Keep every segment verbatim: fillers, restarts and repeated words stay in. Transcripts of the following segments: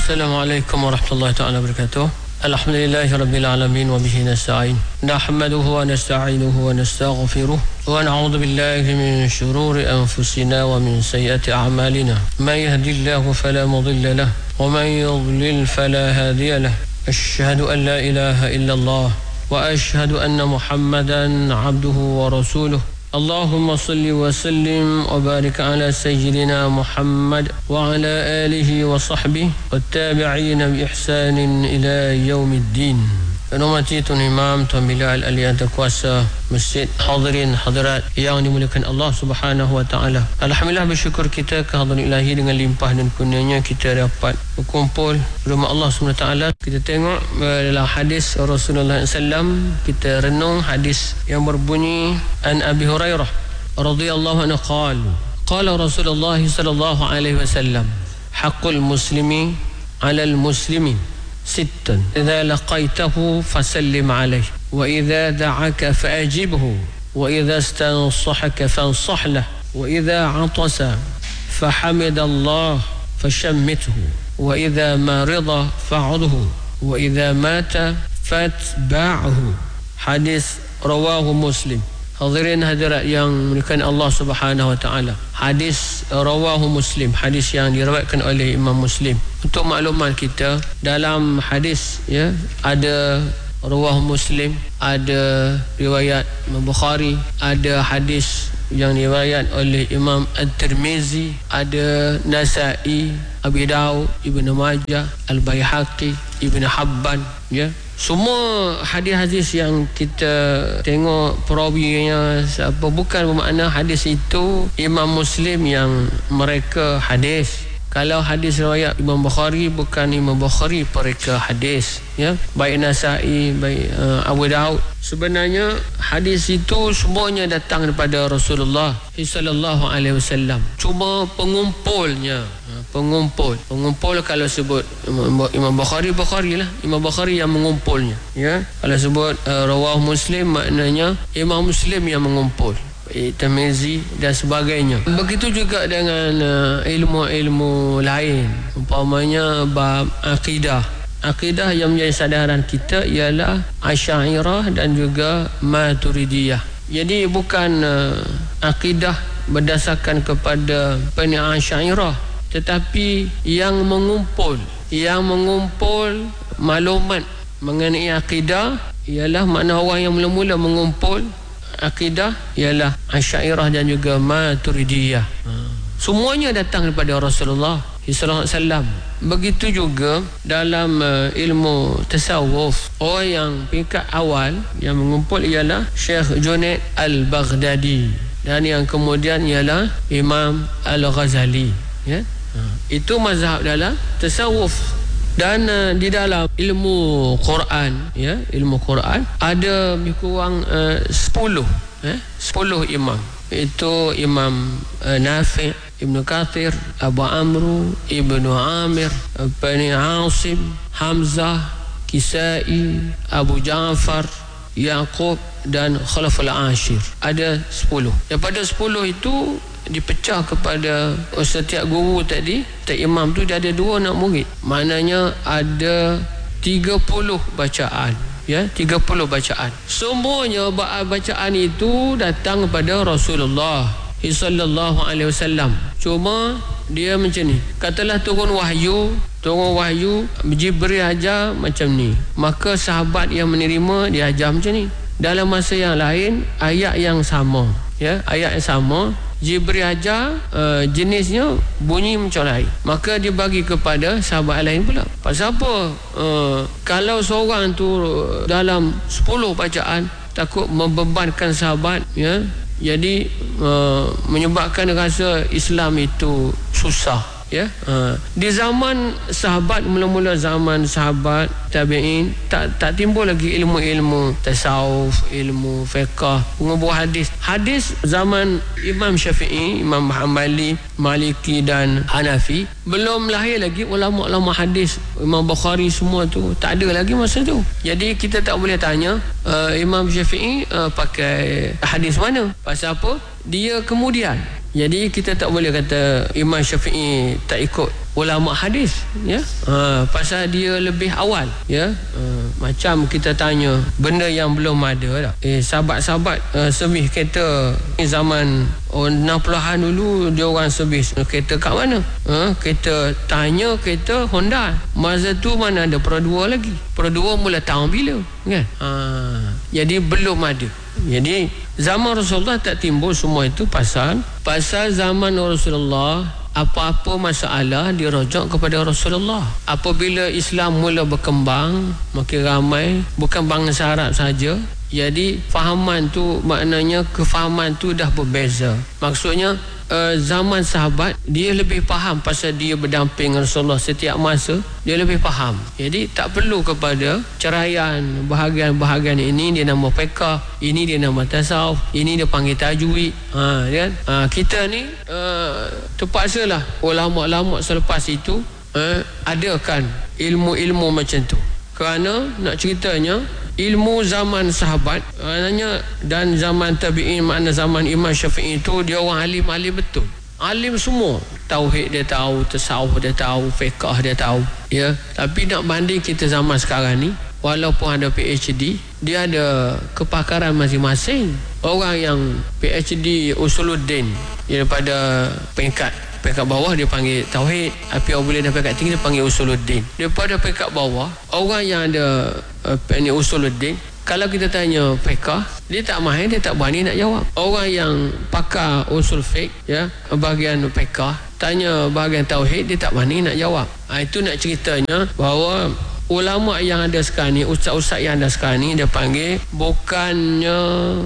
Assalamualaikum warahmatullahi taala wabarakatuh. Alhamdulillahi rabbil alamin wa bihi nasta'in. Nahmaduhu wa nasta'inuhu wa nastaghfiruh wa na'udzu billahi min shururi anfusina wa min sayyiati a'malina. May yahdihillahu fala mudilla lahu wa may yudlil fala hadiya lahu. Asyhadu an la ilaha illallah wa asyhadu anna Muhammadan 'abduhu wa rasuluh. Allahumma salli wa sallim wa barik ala sayyidina Muhammad wa ala alihi wa sahbihi wa tabi'ina bi ihsanin ila yaumiddin. Hormati Tuan Imam, Tuan Bilal, Aliyah Terkuasa Masjid, hadirin hadirat yang dimuliakan Allah Subhanahu wa taala. Alhamdulillah, bersyukur kita kehadiran ilahi dengan limpah dan kurnianya kita dapat berkumpul rumah Allah Subhanahu wa taala. Kita tengok dalam hadis Rasulullah sallallahu alaihi wasallam, kita renung hadis yang berbunyi an Abi Hurairah radhiyallahu anhu qala qala Rasulullah sallallahu alaihi wasallam haqqul muslimi 'alal muslimin ستًا إذا لقيته فسلم عليه وإذا دعاك فأجبه وإذا استنصحك فانصح له وإذا عطس فحمد الله فشمته وإذا مرض فعده وإذا مات فاتبعه. Hadis rawahu Muslim. Hadirin hadirat yang dimuliakan Allah Subhanahu wa taala. Hadis rawahu Muslim, hadis yang diriwayatkan oleh Imam Muslim. Untuk makluman kita, dalam hadis ya ada rawahu Muslim, ada riwayat Imam Bukhari, ada hadis yang diriwayat oleh Imam At-Tirmizi, ada Nasa'i, Abi Daud, Ibnu Majah, Al-Baihaqi, Ibnu Habban, ya. Semua hadis-hadis yang kita tengok perawinya apa, bukan bermakna hadis itu Imam Muslim yang mereka hadis. Kalau hadis riwayat Imam Bukhari, bukan Imam Bukhari pereka hadis, ya. Baik Nasa'i, baik uh, Abu Daud, sebenarnya hadis itu semuanya datang daripada Rasulullah sallallahu alaihi wasallam. Cuma pengumpulnya, pengumpul pengumpul kalau sebut Imam Bukhari, Bukhari lah, Imam Bukhari yang mengumpulnya, ya. Kalau sebut uh, rawah Muslim, maknanya Imam Muslim yang mengumpul, Tirmizi dan sebagainya. Begitu juga dengan uh, ilmu-ilmu lain, umpamanya bab akidah. Akidah yang menjadi sadaran kita ialah Asy'ariyah dan juga Maturidiyah. Jadi bukan uh, akidah berdasarkan kepada penilaian Asy'ariyah, tetapi yang mengumpul yang mengumpul maklumat mengenai akidah ialah makna orang yang mula-mula mengumpul akidah ialah Asy'ariyah dan juga Maturidiyah. Semuanya datang daripada Rasulullah sallallahu alaihi wasallam. Begitu juga dalam uh, ilmu tasawuf, orang yang peringkat awal yang mengumpul ialah Syekh Junaid Al-Baghdadi, dan yang kemudian ialah Imam Al-Ghazali, ya. Itu mazhab dalam tasawuf. Dan uh, di dalam ilmu Quran, ya, ilmu Quran ada lebih kurang uh, sepuluh eh, sepuluh imam. Itu Imam uh, Nafi', Ibnu Kathir, Abu Amru, Ibnu Amir, Bani Asim, Hamzah, Kisai, Abu Ja'far, Yaqub dan Khalaful Ashir. Ada sepuluh. Daripada sepuluh itu dipecah kepada setiap guru tadi, setiap imam tu dia ada dua anak murid. Maknanya ada tiga puluh bacaan, ya, tiga puluh bacaan. Semuanya bacaan itu datang kepada Rasulullah sallallahu alaihi wasallam. Cuma dia macam ni, katalah turun wahyu, turun wahyu Jibril ajar macam ni, maka sahabat yang menerima dia ajar macam ni. Dalam masa yang lain ayat yang sama, ya, ayat yang sama Jibril ajar uh, jenisnya bunyi macam lain, maka dia bagi kepada sahabat lain pula. Pasal apa? Uh, kalau seorang tu dalam sepuluh bacaan takut membebankan sahabat, ya, jadi uh, menyebabkan rasa Islam itu susah, ya. Uh, di zaman sahabat, mula-mula zaman sahabat tabi'in, tak tak timbul lagi ilmu-ilmu tasawuf, ilmu fiqh, pengumpul hadis. Hadis zaman Imam Syafi'i, Imam Hanbali, Maliki dan Hanafi, belum lahir lagi ulama-ulama hadis. Imam Bukhari semua tu tak ada lagi masa tu. Jadi kita tak boleh tanya uh, Imam Syafi'i uh, pakai hadis mana. Pasal apa? Dia kemudian Jadi kita tak boleh kata Imam Syafi'i tak ikut ulama hadis, ya. Ha, pasal dia lebih awal, ya. Ha, macam kita tanya benda yang belum ada dah. Eh sahabat-sahabat uh, servis kereta zaman oh, enam puluhan dulu dia orang servis kereta kat mana? Ha, kereta tanya kereta Honda. Masa tu mana ada Pro dua lagi. Pro dua mula tahun bila, kan? Ha, jadi belum ada. Jadi zaman Rasulullah tak timbul semua itu pasal pasal zaman Rasulullah apa-apa masalah dirujuk kepada Rasulullah. Apabila Islam mula berkembang, makin ramai, bukan bangsa Arab saja. Jadi fahaman tu, maknanya kefahaman tu dah berbeza. Maksudnya uh, zaman sahabat dia lebih faham pasal dia berdamping Rasulullah setiap masa, dia lebih faham. Jadi tak perlu kepada ceraian bahagian-bahagian ini dia nama fiqh, ini dia nama tasawuf, ini dia panggil tajwid. Ha, kan? Ha, kita ni uh, terpaksalah ulama-ulama selepas itu uh, adakan ilmu-ilmu macam tu. Kerana nak ceritanya ilmu zaman sahabat maknanya dan zaman tabi'in, makna zaman Imam Syafi'i itu dia orang alim-alim betul. Alim semua. Tauhid dia tahu, tasawuf dia tahu, fiqh dia tahu, ya. Tapi nak banding kita zaman sekarang ni, walaupun ada P H D, dia ada kepakaran masing-masing. Orang yang P H D Usuluddin daripada peringkat peringkat bawah dia panggil tauhid, tapi apabila dah peringkat tinggi dia panggil Usuluddin. Daripada peringkat bawah, orang yang ada uh, ini Usuluddin, kalau kita tanya fiqh, dia tak mahir, dia tak berani nak jawab. Orang yang pakar usul fiqh, ya, bahagian fiqh, tanya bahagian tauhid, dia tak berani nak jawab. Ha, itu nak ceritanya bahawa ulama yang ada sekarang ni, ustaz-ustaz yang ada sekarang ni, dia panggil bukannya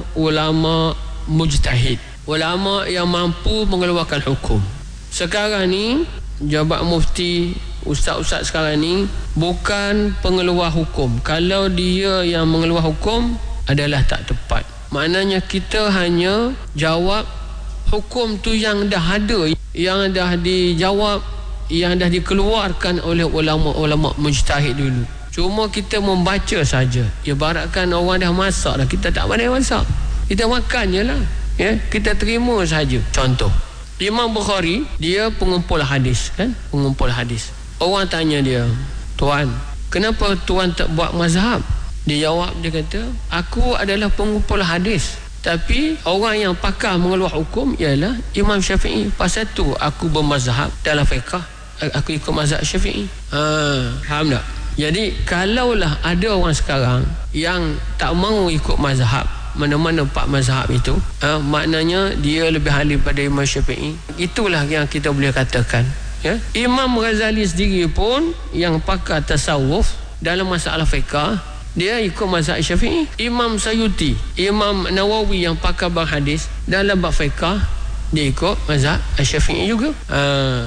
ulama mujtahid, ulama yang mampu mengeluarkan hukum. Sekarang ni jabat mufti, ustaz-ustaz sekarang ni bukan pengeluar hukum. Kalau dia yang mengeluar hukum adalah tak tepat. Maknanya kita hanya jawab hukum tu yang dah ada, yang dah dijawab, yang dah dikeluarkan oleh ulama-ulama mujtahid dulu. Cuma kita membaca saja. Ibaratkan orang dah masak dah, kita tak pandai masak, kita makan je lah, ya? Kita terima saja. Contoh Imam Bukhari, dia pengumpul hadis, kan? Pengumpul hadis. Orang tanya dia, "Tuan, kenapa tuan tak buat mazhab?" Dia jawab, dia kata, "Aku adalah pengumpul hadis, tapi orang yang pakar mengeluar hukum ialah Imam Syafi'i. Pasal tu aku bermazhab dalam fiqh, aku ikut mazhab Syafi'i." Ha, faham tak? Jadi kalaulah ada orang sekarang yang tak mahu ikut mazhab, mana-mana empat mazhab itu, ha, maknanya dia lebih ahli pada Imam Syafi'i. Itulah yang kita boleh katakan, ya. Imam Ghazali sendiri pun yang pakar tasawuf dalam masalah fiqh, dia ikut mazhab Syafi'i. Imam Sayuti, Imam Nawawi yang pakar bab hadis dalam bab fiqh, dia ikut mazhab Syafi'i juga. Ha,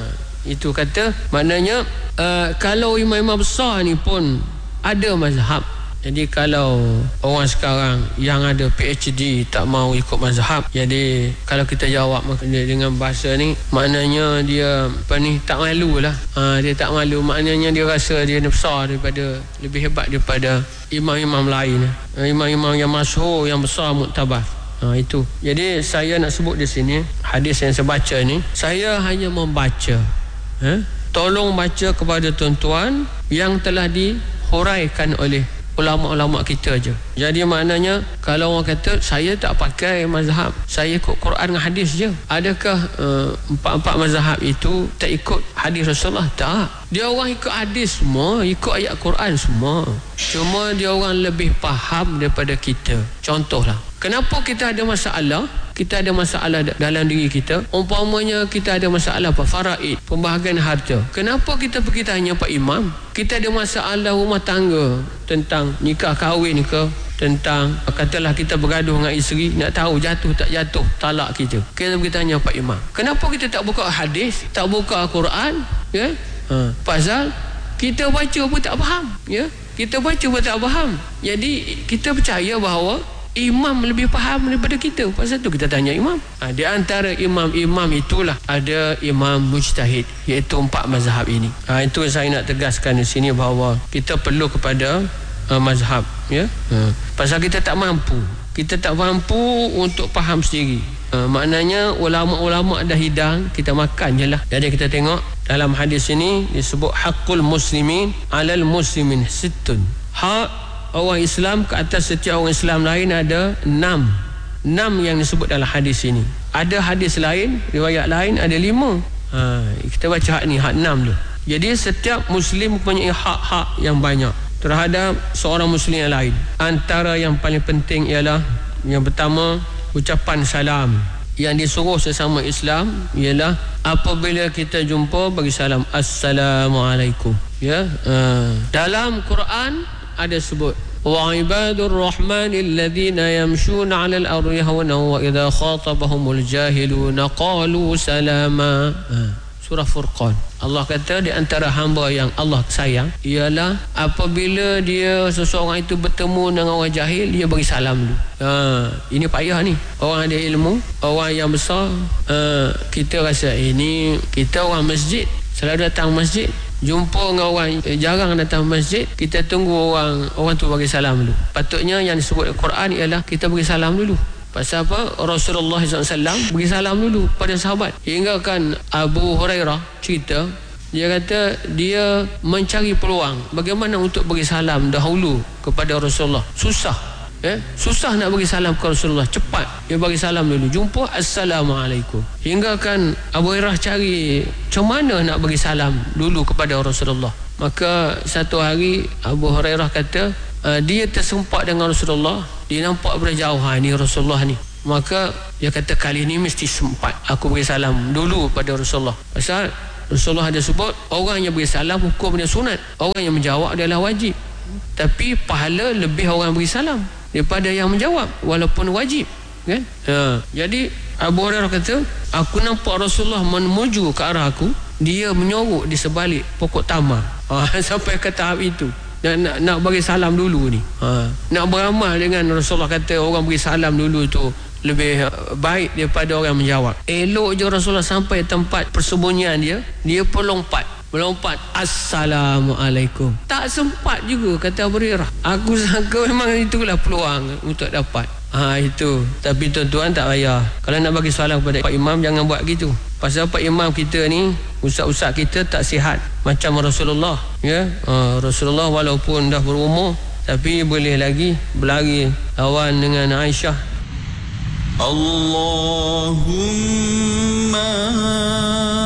itu kata maknanya uh, kalau imam-imam besar ni pun ada mazhab. Jadi kalau orang sekarang yang ada P H D tak mau ikut mazhab, jadi kalau kita jawab dengan bahasa ni, maknanya dia apa ni, tak malu lah. Ha, dia tak malu, maknanya dia rasa dia besar daripada, lebih hebat daripada imam-imam lain, imam-imam yang masyhur, yang besar, muktabar. Ha, itu. Jadi saya nak sebut di sini hadis yang saya baca ni, saya hanya membaca. Ha? Tolong baca kepada tuan-tuan yang telah dihuraikan oleh ulama-ulama kita aja. Jadi maknanya kalau orang kata saya tak pakai mazhab, saya ikut Quran dan hadis je, adakah uh, empat-empat mazhab itu tak ikut hadis Rasulullah? Tak. Dia orang ikut hadis semua, ikut ayat Quran semua. Cuma dia orang lebih faham daripada kita. Contohlah, kenapa kita ada masalah? Kita ada masalah dalam diri kita. Umpamanya kita ada masalah apa? Faraid, pembahagian harta. Kenapa kita pergi tanya Pak Imam? Kita ada masalah rumah tangga, tentang nikah kahwin ke, tentang katalah kita bergaduh dengan isteri, nak tahu jatuh tak jatuh talak kita, kita pergi tanya Pak Imam. Kenapa kita tak buka hadis, tak buka Al-Quran, ya? Ha, pasal kita baca pun tak faham, ya? Kita baca pun tak faham. Jadi kita percaya bahawa imam lebih faham daripada kita. Pasal tu kita tanya imam. Ha, di antara imam-imam itulah ada imam mujtahid, iaitu empat mazhab ini. Ha, itu saya nak tegaskan di sini bahawa kita perlu kepada uh, mazhab, ya. Ha, pasal kita tak mampu. Kita tak mampu untuk faham sendiri. Uh, maknanya ulama-ulama dah hidang, kita makan je lah. Jadi kita tengok dalam hadis ini disebut hakul muslimin alal muslimin sittun. Hak orang Islam ke atas setiap orang Islam lain ada enam. Enam yang disebut dalam hadis ini. Ada hadis lain, riwayat lain ada lima. Ha, kita baca hak ni, hak enam tu. Jadi setiap muslim mempunyai hak-hak yang banyak terhadap seorang muslim yang lain. Antara yang paling penting ialah yang pertama, ucapan salam. Yang disuruh sesama Islam ialah apabila kita jumpa bagi salam, Assalamualaikum. Ya, uh, dalam Quran ada sebut wa ibadur rahmanil ladzina yamshuna 'alal ardi hawna wa idza khatabahumul jahiluna qalu salama. Uh. Surah Furqan. Allah kata di antara hamba yang Allah sayang ialah apabila dia seseorang itu bertemu dengan orang jahil, dia bagi salam dulu. Ha, ini payah ni. Orang ada ilmu, orang yang besar, ha, kita rasa ini eh, kita orang masjid, selalu datang masjid, jumpa dengan orang eh, jarang datang masjid, kita tunggu orang orang tu bagi salam dulu. Patutnya yang disebut Al-Quran ialah kita bagi salam dulu. Pasal apa? Rasulullah sallallahu alaihi wasallam beri salam dulu pada sahabat. Hingga kan Abu Hurairah cerita, dia kata dia mencari peluang bagaimana untuk beri salam dahulu kepada Rasulullah. Susah. Eh? Susah nak bagi salam kepada Rasulullah. Cepat dia bagi salam dulu. Jumpa, Assalamualaikum. Hingga kan Abu Hurairah cari macam mana nak bagi salam dulu kepada Rasulullah. Maka satu hari Abu Hurairah kata, uh, dia tersempat dengan Rasulullah. Dia nampak berjauh, ha, ni Rasulullah ni. Maka dia kata kali ni mesti sempat aku beri salam dulu pada Rasulullah. Pasal Rasulullah ada sebut orang yang beri salam hukum dia sunat, orang yang menjawab adalah wajib. Tapi pahala lebih orang beri salam daripada yang menjawab walaupun wajib, kan? Ha. Jadi Abu Hurairah kata, aku nampak Rasulullah menuju ke arah aku, dia menyorok di sebalik pokok tamar. Ha, sampai ke tahap itu. Dan nak, nak bagi salam dulu ni, ha. Nak beramal dengan Rasulullah kata orang beri salam dulu tu lebih uh, baik daripada orang menjawab. Elok je Rasulullah sampai tempat persembunyian dia, dia pun lompat melompat, Assalamualaikum. Tak sempat juga, kata Abu Hurairah. Aku sangka memang itulah peluang untuk dapat. Ha, itu. Tapi tuan-tuan tak payah. Kalau nak bagi salam kepada Pak Imam, jangan buat gitu. Pasal Pak Imam kita ni, ustaz-ustaz kita tak sihat macam Rasulullah, ya. Ha, Rasulullah walaupun dah berumur, tapi boleh lagi berlari lawan dengan Aisyah. Allahumma